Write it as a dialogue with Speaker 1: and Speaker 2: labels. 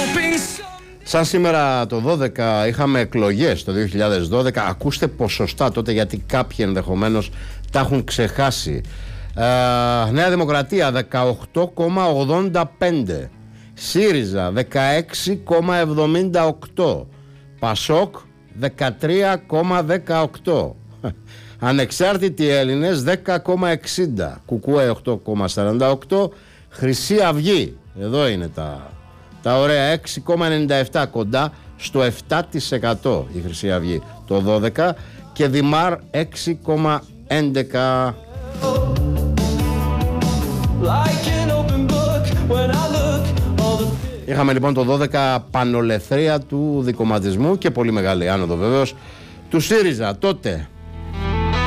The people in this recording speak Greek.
Speaker 1: Σαν σήμερα το 12 είχαμε εκλογές το 2012. Ακούστε ποσοστά τότε, γιατί κάποιοι ενδεχομένως τα έχουν ξεχάσει. Νέα Δημοκρατία 18,85, ΣΥΡΙΖΑ 16,78, ΠΑΣΟΚ 13,18, Ανεξάρτητοι Έλληνες 10,60, ΚΚΕ 8,48, Χρυσή Αυγή, εδώ είναι τα ωραία, 6,97, κοντά στο 7% η Χρυσή Αυγή το 12, και Δημάρ 6,11. Είχαμε λοιπόν το 12 πανολεθρία του δικομματισμού και πολύ μεγάλη άνοδο βεβαίως του ΣΥΡΙΖΑ τότε.